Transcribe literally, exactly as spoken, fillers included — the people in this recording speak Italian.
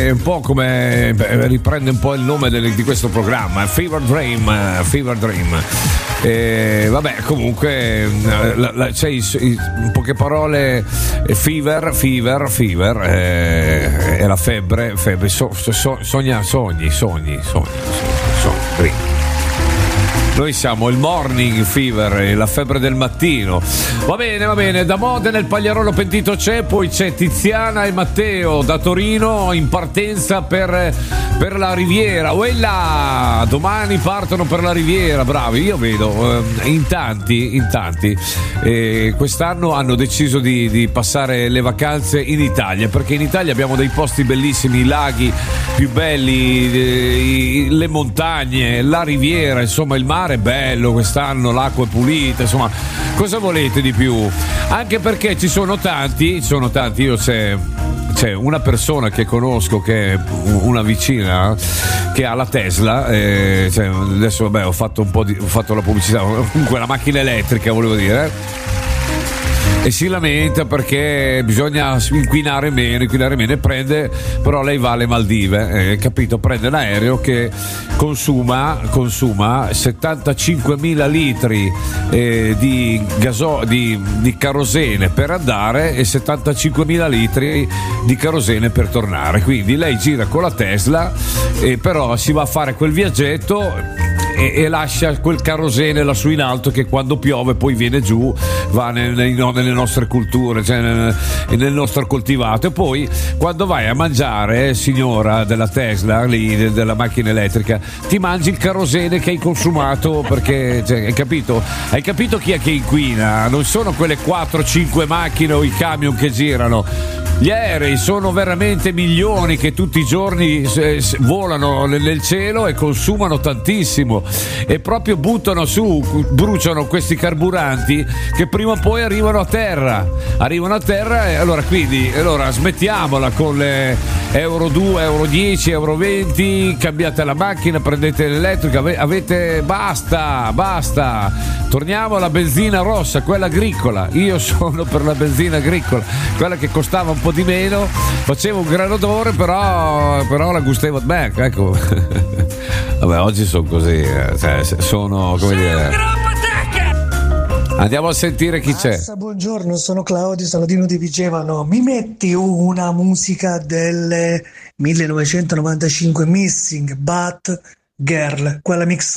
è un po' come riprende un po' il nome del, di questo programma, Fever Dream, Fever Dream. E vabbè, comunque la, la, c'è i, i, in poche parole fever, fever, fever eh, è la febbre, febbre so, so, sogna, sogni, sogni, sogni, sogni, sogni. Noi siamo il morning fever, la febbre del mattino. Va bene, va bene. Da Modena il Pagliarolo pentito c'è, poi c'è Tiziana e Matteo da Torino in partenza per, per la Riviera. Uella! Domani partono per la Riviera, bravi. Io vedo eh, in tanti, in tanti eh, quest'anno hanno deciso di, di passare le vacanze in Italia, perché in Italia abbiamo dei posti bellissimi, i laghi più belli, eh, le montagne, la Riviera, insomma il mare è bello quest'anno, l'acqua è pulita, insomma cosa volete di più? Anche perché ci sono tanti, ci sono tanti, io c'è, c'è una persona che conosco che è una vicina che ha la Tesla, eh, cioè, adesso vabbè ho fatto un po' di, ho fatto la pubblicità, comunque la macchina elettrica volevo dire, eh? E si lamenta perché bisogna inquinare meno, inquinare meno e prende, però lei va alle Maldive, eh, capito? Prende l'aereo che consuma, consuma settantacinquemila litri eh, di, gaso, di, di kerosene per andare e settantacinquemila litri di kerosene per tornare, quindi lei gira con la Tesla e però si va a fare quel viaggetto e, e lascia quel kerosene lassù in alto che quando piove poi viene giù, va nel, nel, nelle nostre culture, cioè nel, nel nostro coltivato, e poi quando vai a mangiare, signora della Tesla lì, della macchina elettrica, ti mangi il kerosene che hai consumato, perché cioè, hai capito? Hai capito chi è che inquina? Non sono quelle quattro cinque macchine o i camion che girano. Gli aerei sono veramente milioni che tutti i giorni eh, volano nel cielo e consumano tantissimo e proprio buttano su, bruciano questi carburanti che prima o poi arrivano a terra, arrivano a terra e allora quindi allora smettiamola con le euro due, euro dieci, euro venti, cambiate la macchina, prendete l'elettrica, avete basta, basta, torniamo alla benzina rossa, quella agricola. Io sono per la benzina agricola, quella che costava un po' di meno, faceva un gran odore, però, però la gustavo beh, ecco. Vabbè, oggi sono così, cioè, sono come dire. Andiamo a sentire chi c'è. Massa, buongiorno, sono Claudio Saladino di Vigevano. Mi metti una musica del millenovecentonovantacinque, Missing But Girl, quella mix